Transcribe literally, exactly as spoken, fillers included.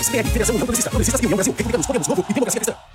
S P R, Federação União Progressista. Progressistas e União Brasil. Republicanos, Podemos, Novo e Democracia Cristã.